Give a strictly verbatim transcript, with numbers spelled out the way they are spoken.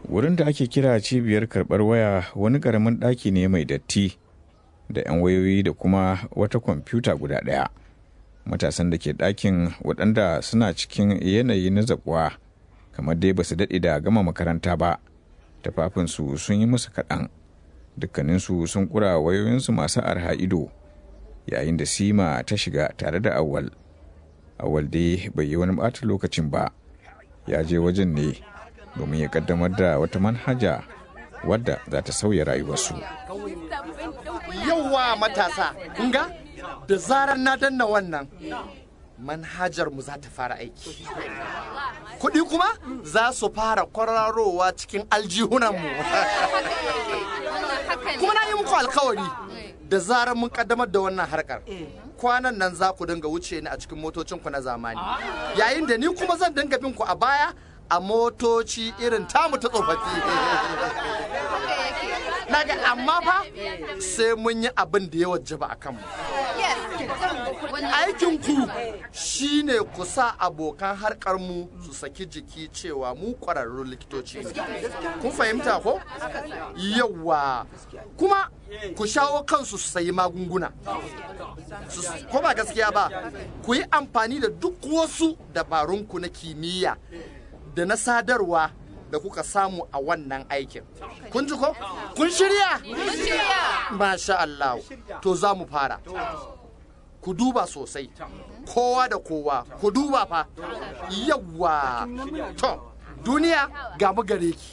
Wurin da ake kira cibiyar karɓar waya wani ƙaramin ɗaki ne mai datti da 'yan wayoyi da kuma wata kwamfuta guda ɗaya. Matasan da ke ɗakin waɗanda suna cikin yanayi na zaƙuwa kamar dai ba su daɗe da gama makaranta ba, tafafinsu sun yi musu kaɗan. Dukkaninsu sun ƙura wayoyinsu masu arha ido yayin da Sima ta shiga tare da Awwal. Awwal dai bai yi wani ɓata lokacin ba, ya je wajen ne domin ya ƙaddamar da wata manhaja wadda za ta sauya rayuwarsu. Yawwa matasa, kun ga? Da zarar na danna wannan, manhajar mu za ta fara aiki. Kuɗi kuma za su fara kwararowa cikin aljihunanmu. Kuma na yi muku alkawari, da zarar mun kaddamar da wannan harkar, kwanan nan za ku dinga wuce ni a cikin motocinku na zamani. Yayin da ni kuma zan dinga bin ku a baya a motoci irin tamu ta tsofaffi. Naga amma fa sai mun yi abin da ya wajaba a kanmu. Aikinku shi ne ku sa abokan harkarmu su saki jiki cewa mu ƙwararrun likitoci. Kun fahimta ko? Yawwa. Kuma ku shawo kansu su sayi magunguna. Ko ba gaskiya ba, ku yi amfani da duk wasu dabarunku na kimiyya da na sadarwa da kuka samu a wannan aikin. Kun ji ko? Kun shirya? Kun shirya. Masha Allah. To za mu fara. Ku duba sosai. Kowa da kowa. Ku duba fa. Yawwa. To, duniya ga mu gare ki.